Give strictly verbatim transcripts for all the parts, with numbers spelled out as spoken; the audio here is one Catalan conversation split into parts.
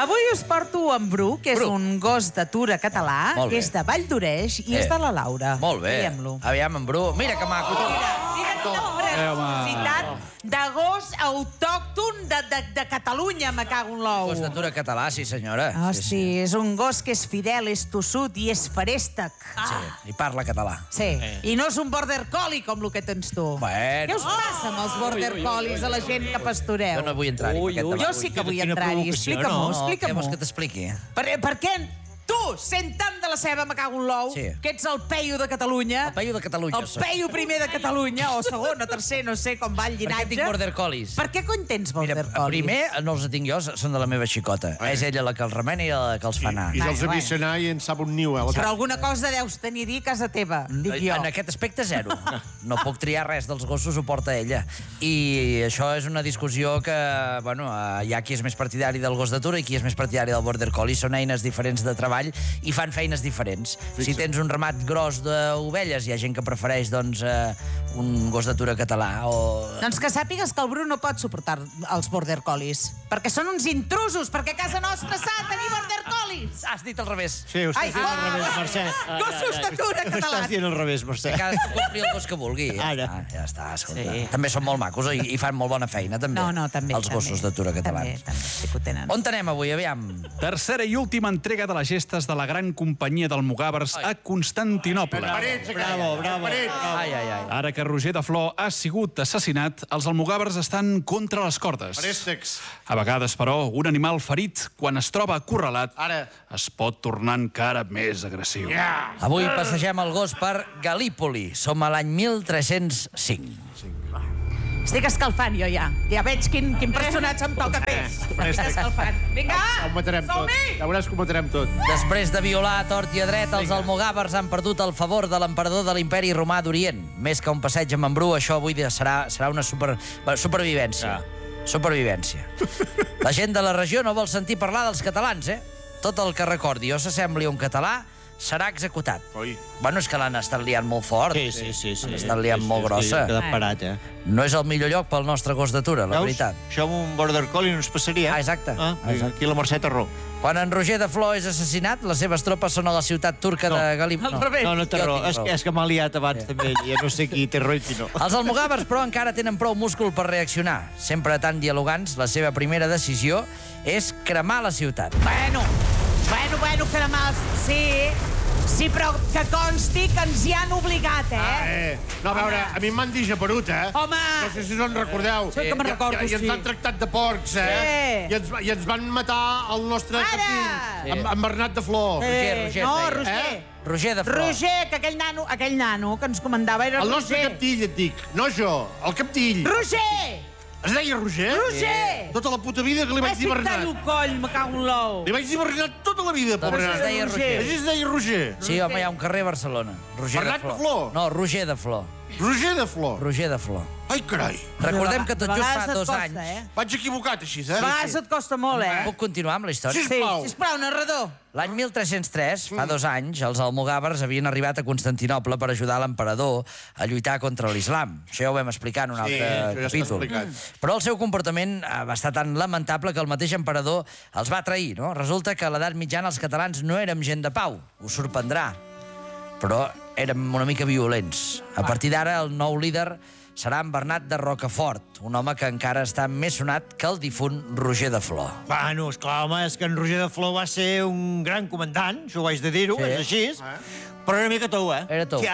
Avui us porto en Bru, que és un gos d'atura català, que és de Vall d'Oreix i és de la Laura. Molt bé. Aviam, en Bru. Mira que maco. Mira, mira quina preciositat de gos autòcton de Catalunya, me cago en l'ou. Gos d'atura català, sí senyora. Hosti, és un gos que és fidel, és tossut i és feréstec. Sí, i parla català. Sí, i no és un border collie com el que tens tu. Què us passa amb els border collies a la gent que pastoreu? Jo no vull entrar-hi en aquest debat. Jo sí que vull entrar-hi. Explica-m'ho, explica-m'ho. Què vols que t'expliqui? Per què tu, sent tant de la ceba, me cago en l'ou, que ets el peio de Catalunya... El peio de Catalunya. El peio primer de Catalunya, o segon, o tercer, no sé com va el llinatge. Per què tinc border collies? Per què cony tens border collies? Primer, no els tinc jo, són de la meva xicota. És ella la que els remena i la que els fa anar. I se'ls ha vist anar i en sap un niu. Però alguna cosa deus tenir a dir a casa teva, dic jo. En aquest aspecte, zero. No puc triar res dels gossos, ho porta ella. I això és una discussió que, bueno, hi ha qui és més partidari del gos d'atura i qui és més partidari del border collie. Són eines diferents de treball i fan feines diferents. Si tens un ramat gros d'ovelles, hi ha gent que prefereix, doncs, un gos d'atura català o... Doncs que sàpigues que el Bru no pot suportar els border collies, perquè són uns intrusos, perquè a casa nostra s'ha de tenir border collies. Has dit al revés. Sí, ho estàs dient al revés, Mercè. Gossos d'atura catalans. Ho estàs dient al revés, Mercè. Cadascú compri el gos que vulgui. Ara. Ja està, escolta. També són molt macos i fan molt bona feina, també. No, no, també. Els gossos d'atura catalans. També, sí que ho tenen. On anem avui, aviam? Tercera i última entrega de les gestes de la gran companyia d'Almogàvers a Constantinoble. Bravo, bravo. Ai, ai, ai. Ara que Roger de Flor ha sigut assassinat, els almogàvers estan contra les cordes. Préstecs. A vegades, però, un animal ferit, quan es troba acorralat, Ara. es pot tornar encara més agressiu. Avui passegem el gos per Galípoli. Som a l'any mil tres-cents cinc. Estic escalfant, jo, ja. Ja veig quin, quin personatge em toca fer. Estic escalfant. Vinga, Ho matarem tot. som-hi! Ja veuràs que ho matarem tot. Després de violar a tort i a dret, els almogàvers han perdut el favor de l'emperador de l'imperi romà d'Orient. Més que un passeig amb en Bru, això avui serà, serà una super, supervivència. Supervivència. La gent de la regió no vol sentir parlar dels catalans, eh? Tot el que recordi o s'assembli a un català serà executat. Oi. Bueno, és que l'han estat liant molt fort. Sí, sí, sí. L'han estat liant molt grossa. Ha quedat parat, eh? No és el millor lloc pel nostre gos d'atura, la veritat. Això amb un border collie no es passaria. Ah, exacte. Ah, aquí la Mercè té raó. Quan en Roger de Flor és assassinat, les seves tropes són a la ciutat turca de Galípoli. No, no té Jo raó. tinc És, raó. és que m'ha liat abans també. Ja no sé qui té raó i qui no. Els almogàvers, però, encara tenen prou múscul per reaccionar. Sempre tan dialogants, la seva primera decisió és cremar la ciutat. Bueno, bueno, bueno, cremar... Sí, sí, però que consti que ens hi han obligat, eh? Ah, eh. No, a veure, a mi em van dir geperut, eh? Home! No sé si us en recordeu. Sí que me'n recordo, I, i, I ens sí. han tractat de porcs, eh? Sí. I ens, I ens van matar el nostre Ara! capitell, en, en Bernat de Flor. Roger, Roger, no, deia. Roger. Eh? Roger de Flor. Roger, que aquell nano, aquell nano que ens comandava era El nostre Roger. captill, et dic. No jo, el captill. Roger! Es deia Roger? Roger! Tota la puta vida que li vaig Vaig dir dir Bernat. el coll, me cago en l'ou. Li vaig dir Bernat tota la vida, Doncs pobre. es deia Roger. Així es deia Roger. Sí, home, hi ha un carrer a Barcelona. Roger Bernat de Flor? No, Roger de Flor. Roger de Flor. Roger de Flor. Ai, carai. Recordem que tot De just vegades fa et dos costa, anys... eh? Vaig equivocat, així, eh? A vegades et costa molt, eh? Puc continuar amb la història? Sí. Sí, Sisplau. sisplau, narrador. L'any mil tres-cents tres, fa dos anys, els almogàvers havien arribat a Constantinoble per ajudar l'emperador a lluitar contra l'islam. Això ja ho vam explicar en un Sí, altre això ja està capítol. explicat. Però el seu comportament eh, va estar tan lamentable que el mateix emperador els va trair, no? Resulta que a l'edat mitjana els catalans no érem gent de pau, us sorprendrà, però érem una mica violents. A partir d'ara, el nou líder serà en Bernat de Rocafort, un home que encara està més sonat que el difunt Roger de Flor. Bueno, esclar, home, és que en Roger de Flor va ser un gran comandant, això ho haig de dir-ho, Sí. és així, però una mica tou, eh? Era tou. Ja,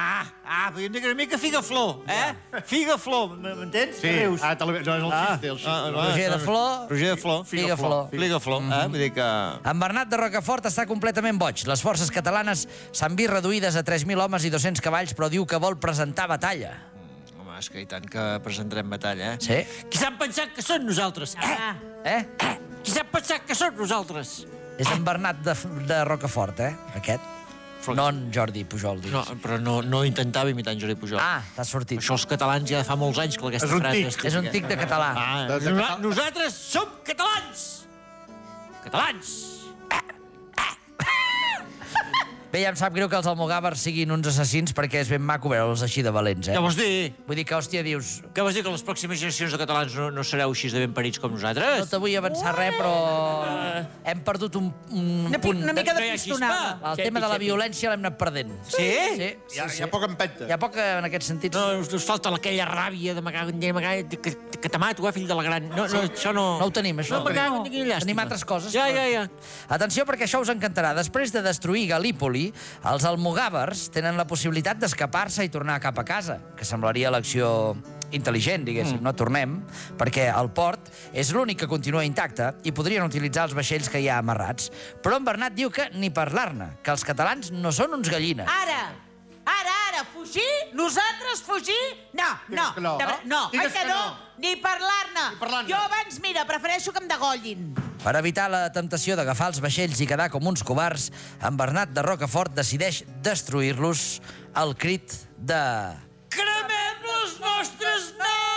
ah, podríem dir que una mica figaflor, eh? Figaflor, m'entens? Sí, Rius. ah, te l'he- no, és el xiste, el xiste. ah, Roger de Flor, Roger de Flor. Figaflor. Figaflor, eh? Vull dir que... En Bernat de Rocafort està completament boig. Les forces catalanes s'han vist reduïdes a tres mil homes i dos-cents cavalls, però diu que vol presentar batalla. Home, és que i tant que presentarem batalla, eh? Sí? Qui s'han pensat que són nosaltres? Eh? Ah, Eh? Qui s'han pensat que són nosaltres? És en Bernat de, de Rocafort, eh? Aquest. No en Jordi Pujol, dius. No, però no, no intentava imitar en Jordi Pujol. Ah, t'ha sortit. Això els catalans ja fa molts anys que aquesta És un frase... tic. És un tic de català. Ah, De- de nosa- català. nosaltres som catalans! Catalans! Bé, ja em sap greu que els almogàvers siguin uns assassins perquè és ben maco veure'ls així de valents, eh? Què vols dir? Vull dir que, hòstia, dius... Què vols dir, que les pròximes generacions de catalans no, no sereu així de ben parits com No nosaltres? te vull avançar res, però hem perdut un, un Una, pi- punt. una mica no de hi ha pistonada. El tema de la violència l'hem anat perdent. Sí? Sí, Hi ha, sí, hi ha poca empenta. Hi ha poc en aquest sentit. No, us, us falta aquella ràbia de m'acago en Déu, m'acago en- que, que te mato, eh, fill de la gran. No, no, això no... No ho tenim, això. No, m'acago en quina llàstima. Tenim altres coses. Ja, però- ja, ja. Atenció, perquè això us encantarà. Després de destruir Galípoli, els almogàvers tenen la possibilitat d'escapar-se i tornar cap a casa, que semblaria l'acció intel·ligent, diguéssim, no tornem, perquè el port és l'únic que continua intacte i podrien utilitzar els vaixells que hi ha amarrats. Però en Bernat diu que ni parlar-ne, que els catalans no són uns gallines. Ara, ara, ara, fugir? Nosaltres fugir? No, no, que no, de ver- no, Digues oi que que no? no. Ni parlar-ne. Ni parlar-ne. Jo abans, mira, prefereixo que em degollin. Per evitar la temptació d'agafar els vaixells i quedar com uns covards, en Bernat de Rocafort decideix destruir-los al crit de... Cremem les nostres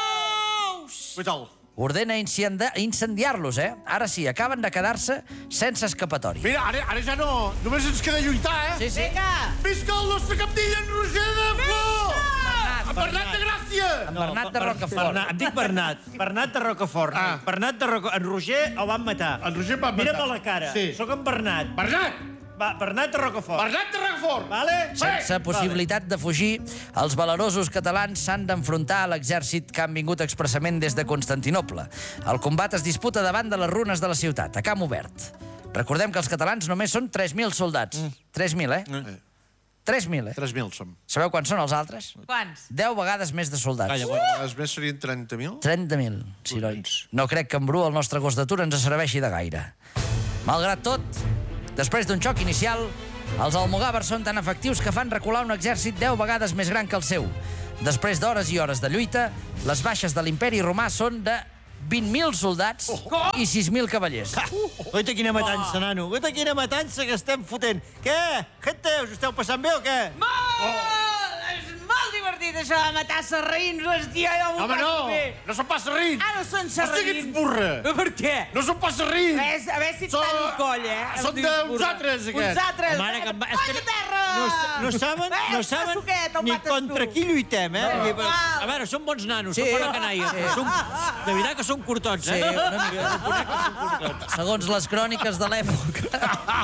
naus! Què tal? Ordena incenda- incendiar-los, eh? Ara sí, acaben de quedar-se sense escapatòria. Mira, ara, ara ja no... Només ens queda lluitar, eh? Sí, sí. Vinga! Visca el nostre capdill, en Roger de Flor! En Bernat de Gràcia! En Bernat de Rocafort. Bernat, em dic Bernat. Bernat de Rocafort. Ah. Bernat de Rocafort. En Roger el van matar. En Roger va matar. Mira'm a la cara. Sí. Sóc en Bernat. Bernat! Va, Bernat de Rocafort. Bernat de Rocafort! Vale? Sense possibilitat de fugir, els valerosos catalans s'han d'enfrontar a l'exèrcit que han vingut expressament des de Constantinoble. El combat es disputa davant de les runes de la ciutat, a camp obert. Recordem que els catalans només són tres mil soldats. tres mil, eh? tres mil, eh? tres mil som. Sabeu quants són els altres? Quants? deu vegades més de soldats. Calla, bueno. Els més serien trenta mil? trenta mil, cirois. No crec que en Bru, el nostre gos d'atur, ens serveixi de gaire. Malgrat tot, després d'un xoc inicial, els almogàvers són tan efectius que fan recular un exèrcit deu vegades més gran que el seu. Després d'hores i hores de lluita, les baixes de l'imperi romà són de vint mil soldats i sis mil cavallers. Oita, quina matança, nano. Oita, quina matança que estem fotent. Què? Gente, us esteu passant bé o què? Molt! És molt divertit, això de matar serraïns, hòstia, jo m'ho Home, no! passo bé. No són pas serrins! Ah, no són No serraïns. estiguis burra! Per què? No són pas serrins! A veure, a veure si et Són- tallo el coll, eh? són Em dius d'uns burra. altres, aquests. Uns altres. Mare, que em va... és que Coll a terra! No, no saben, Eh, no el saben passoquet, el ni mates contra tu. qui lluitem, eh? No. Vull dir, A veure, són bons nanos, Sí. són bona canalla. Sí. Som, de veritat que són curtots, eh? Sí, una mica. Reconec que són curtots. Segons les cròniques de l'època.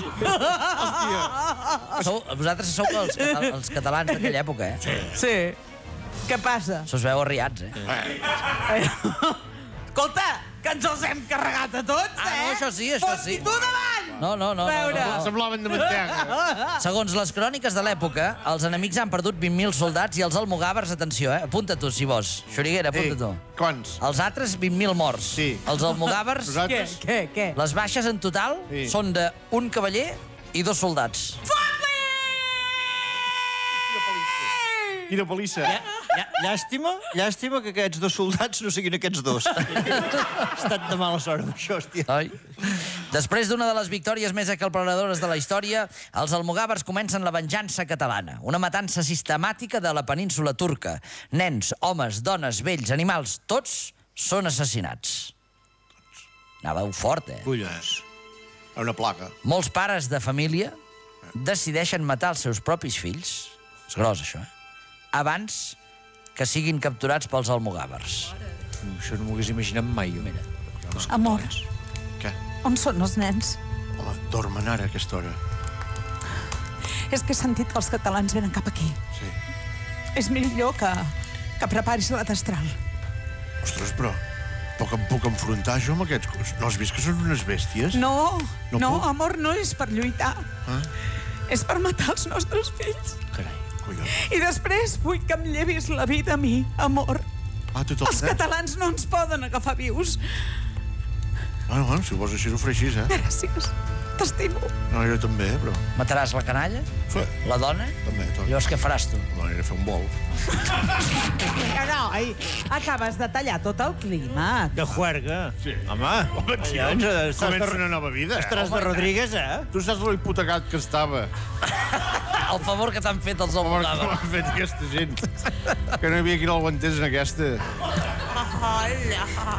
Sou, vosaltres sou els, cata- els catalans d'aquella època, eh? Sí. Sí. Què passa? Se us veu arriats, eh? Escolta, que ens els hem carregat a tots, Ah, eh? no, això sí, això sí. Fot-hi tu davant! No, no, no. no, Veure. no, no. Semblaven de mantega. Segons les cròniques de l'època, els enemics han perdut vint mil soldats i els almogàvers, atenció, eh? Apunta tu, si vols. Xuriguera, apunta tu. Quants? Els altres, vint mil morts. Sí. Els almogàvers, Què, Nosaltres? què, què? les baixes en total Sí. són d'un cavaller i dos soldats. Quina palissa. Llà, llàstima, llàstima que aquests dos soldats no siguin aquests dos. Ha estat de mala sort, això, hòstia. Oi? Després d'una de les victòries més acalparadores de la història, els almogàvers comencen la venjança catalana, una matança sistemàtica de la península turca. Nens, homes, dones, vells, animals, tots són assassinats. Anàveu fort, eh? Collons. Una placa. Molts pares de família decideixen matar els seus propis fills, és gros això, eh? Abans que siguin capturats pels almogàvers. Això no m'ho hagués imaginat mai. Mira. Amor, Què? on són els nens? Home, dormen ara a aquesta hora. És que he sentit que els catalans venen cap aquí. Sí. És millor que, que preparis la destral. Ostres, però... Però que em puc enfrontar jo amb aquests... No has vist que són unes bèsties? No, No no, puc? amor, no és per lluitar. Ah? És per matar els nostres fills. Carai. Collons. I després vull que em llevis la vida a mi, amor. Ah, tot el Els catalans no ens poden agafar vius. Bueno, bueno, si ho vols així, ho faré així, eh? Gràcies. T'estimo. No, jo també, però... Mataràs la canalla? Sí, La dona? també, tot. Llavors què faràs tu? No, aniré a fer un vol. Que no, ai, acabes de tallar tot el clima. De juerga. Sí. Home, Home, tio, collons, estàs comença de- una nova vida. Estaràs de Rodríguez, eh? Tu saps lo hipotecat que estava. El favor que t'han fet els Com almogàvers. ha fet aquesta gent. Que no hi havia qui no l'aguantés en aquesta. Hola.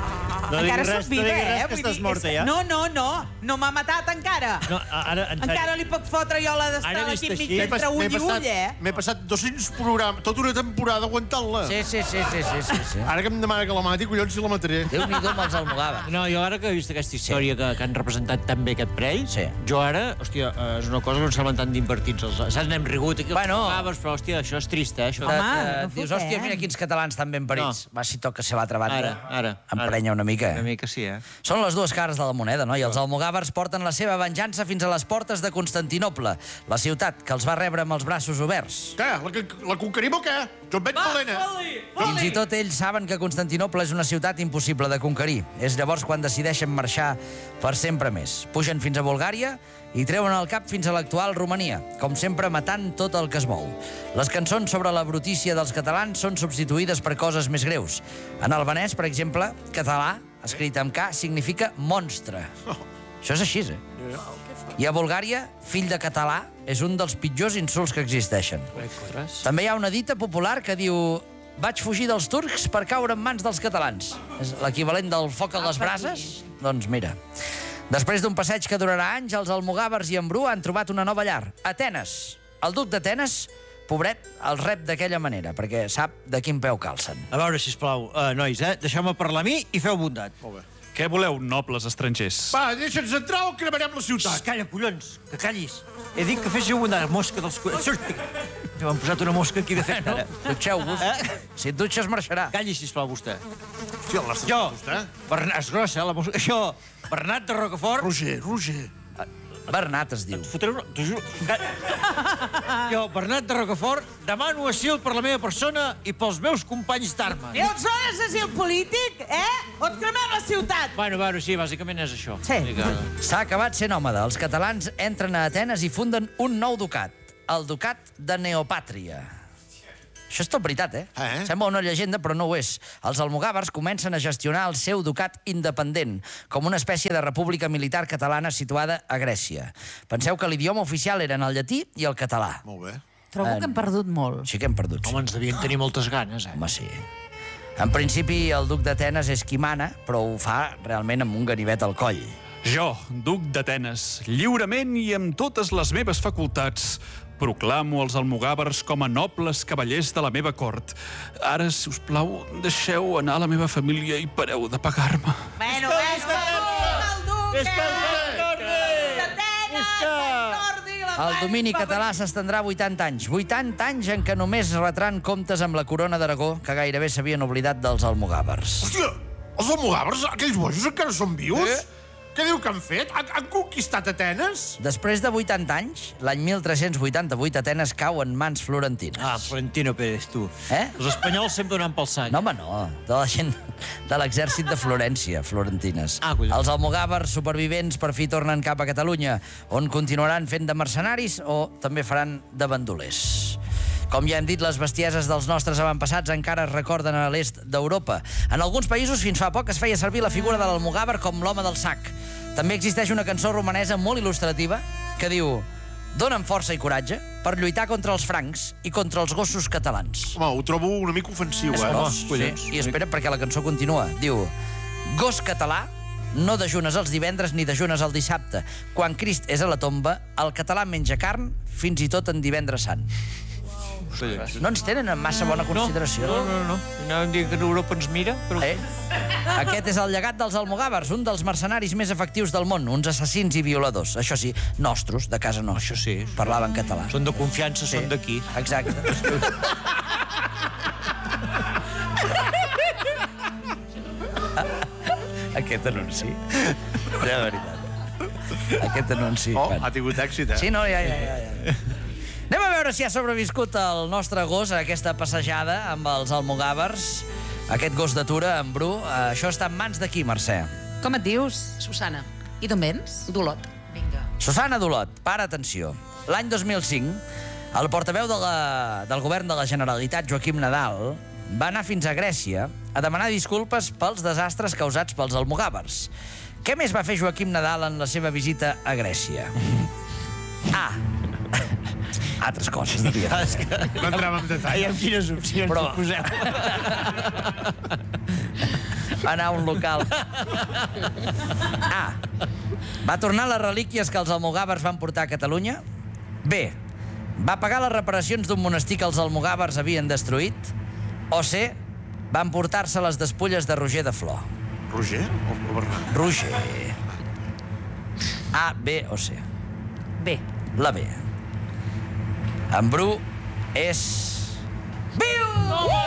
No encara diguis res, soc viva, no diguis res, eh? que Vull estàs dir, morta, és- ja. No, no, no, no m'ha matat encara. No, ara, en sèrio. Encara li puc fotre jo la d'estar Ara aquí vist mig així, entre ull i ull, eh? M'he passat dos-cents programes, tota una temporada aguantant-la. Sí, sí, sí, sí, sí, sí, sí. Ara que em demana que la mati, collons, si la mataré. Déu-n'hi-do amb els almogàvers. No, jo ara que he vist aquesta història que, que han representat tan bé aquest prell, Sí. jo ara, hòstia, eh, és una cosa que no saben tan d'invertits. Els- Saps, n'hem rigut aquí, Bueno. els almogàvers, però, hòstia, això és trist, eh? Això... Home, Eh, no dius, fotem. hòstia, mira quins catalans tan ben parits. Va, si toca ser l'altra banda. Ara, ara. Emprenya una mica. Una mica sí, eh? Són les dues cares de la moneda, no? I els almogàvers porten la seva venjança fins a les portes de Constantinoble, la ciutat que els va rebre amb els braços oberts. Què? La, que- la conquerim o què? Jo em veig valent, eh? Fins i tot ells saben que Constantinoble és una ciutat impossible de conquerir. És llavors quan decideixen marxar per sempre més. Pugen fins a Bulgària i treuen el cap fins a l'actual Romania, com sempre matant tot el que es mou. Les cançons sobre la brutícia dels catalans són substituïdes per coses més greus. En albanès, per exemple, català, escrit amb K, significa monstre. Això és així, eh? I a Bulgària, fill de català és un dels pitjors insults que existeixen. També hi ha una dita popular que diu vaig fugir dels turcs per caure en mans dels catalans. És l'equivalent del foc a les brases? Doncs mira. Després d'un passeig que durarà anys, els almogàvers i en Bru han trobat una nova llar, Atenes. El duc d'Atenes, pobret, el rep d'aquella manera, perquè sap de quin peu calcen. A veure, sisplau, uh, nois, eh? Deixeu-me parlar a mi i feu bondat. Molt bé. Què voleu, nobles estrangers? Va, deixa'ns entrar o cremarem la Xxt, ciutat. calla, collons, que callis. He dit que féssiu bondat, mosca dels collons. Surti! M'han posat una mosca aquí de fet, ara. Dutxeu-vos. Eh? Si et dutxes, marxarà. Calli, sisplau, vostè. Hòstia, l'has Jo, vostè? Bernat, és grossa, eh, la mosca. Això, Bernat de Rocafort. Roger, Roger. Bernat es diu. Fotré una... T'ho juro. Jo, Bernat de Rocafort, demano asil per la meva persona i pels meus companys d'armes. I on són asil polític, eh? O et cremem la ciutat? Bueno, bueno, sí, bàsicament és això. Sí. S'ha acabat sent nòmada. Els catalans entren a Atenes i funden un nou ducat, el ducat de Neopàtria. Això és tot veritat, eh? Eh? Sembla una llegenda, però no ho és. Els almogàvers comencen a gestionar el seu ducat independent, com una espècie de república militar catalana situada a Grècia. Penseu que l'idioma oficial eren el llatí i el català. Molt bé. Trobo que hem perdut molt. Així que hem perdut. Home, ens devien tenir moltes ganes, eh? Home, sí. En principi, el duc d'Atenes és qui mana, però ho fa realment amb un ganivet al coll. Jo, duc d'Atenes, lliurement i amb totes les meves facultats, proclamo els almogàvers com a nobles cavallers de la meva cort. Ara, si us plau, deixeu anar la meva família i pareu de pagar-me. Bueno, és que el duc, És que el eh? torni! D'Atenes, És que- torni la El mare domini favorit. català s'estendrà vuitanta anys. vuitanta anys en què només retran comptes amb la corona d'Aragó, que gairebé s'havien oblidat dels almogàvers. Hòstia, els almogàvers, aquells bojos encara són vius? Eh? Què diu que han fet? Han, han conquistat Atenes? Després de vuitanta anys, l'any mil tres-cents vuitanta-vuit, Atenes cau en mans florentines. Ah, Florentino Pérez, tu. Eh? Els espanyols sempre donant pel sac. No, home, no. De la gent de l'exèrcit de Florència, florentines. Ah, collons. Els almogàvers supervivents per fi tornen cap a Catalunya, on continuaran fent de mercenaris o també faran de bandolers. Com ja hem dit, les bestieses dels nostres avantpassats encara es recorden a l'est d'Europa. En alguns països, fins fa poc, es feia servir la figura de l'almogàver com l'home del sac. També existeix una cançó romanesa molt il·lustrativa que diu «Dóna'm força i coratge per lluitar contra els francs i contra els gossos catalans». Home, ho trobo una mica ofensiu, eh? Gos, sí. I espera, perquè la cançó continua. Diu, gos català, no dejunes els divendres ni dejunes el dissabte. Quan Crist és a la tomba, el català menja carn fins i tot en divendres sant. No ens tenen en massa bona consideració. No, no, no. Anàvem dient que Europa ens mira, però... Eh? Aquest és el llegat dels almogàvers, un dels mercenaris més efectius del món, uns assassins i violadors. Això sí, nostres, de casa nostra. Això sí. Parlaven català. Són de confiança, són d'aquí. Exacte. Aquest anunci. De veritat. Aquest anunci. Oh, bueno. ha tingut èxit, eh? Sí, no, ja, ja, ja, ja. Anem a veure si ha sobreviscut el nostre gos a aquesta passejada amb els almogàvers. Aquest gos d'atura, en Bru. Això està en mans de qui, Mercè? Com et dius? Susana, I d'on vens? d'Olot. Vinga. Susana Dolot, para atenció. L'any dos mil cinc, el portaveu de la, del govern de la Generalitat, Joaquim Nadal, va anar fins a Grècia a demanar disculpes pels desastres causats pels almogàvers. Què més va fer Joaquim Nadal en la seva visita a Grècia? A. Altres coses, devia fer. No entrem en detall. Ai, amb quines opcions Però- Però... poseu. anar a un local. A. Va tornar les relíquies que els almogàvers van portar a Catalunya? B. Va pagar les reparacions d'un monestir que els almogàvers havien destruït? O C. Va emportar-se les despulles de Roger de Flor? Roger o Bernat? Roger. A, B o C? Bé. La B. En Bru és... viu!